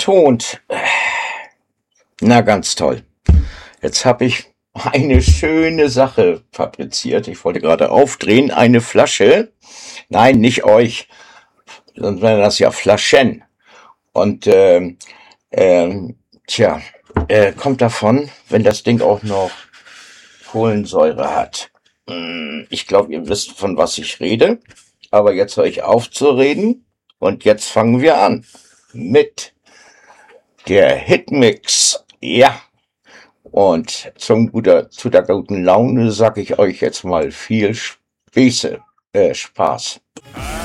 betont. Na, ganz toll. Jetzt habe ich eine schöne Sache fabriziert. Ich wollte gerade aufdrehen, eine Flasche. Nein, nicht euch, sonst wären das ja Flaschen. Und kommt davon, wenn das Ding auch noch Kohlensäure hat. Ich glaube, ihr wisst, von was ich rede. Aber jetzt höre ich auf zu reden. Und jetzt fangen wir an mit der Hitmix. Ja. Und zu der guten Laune sage ich euch jetzt mal viel Spaß.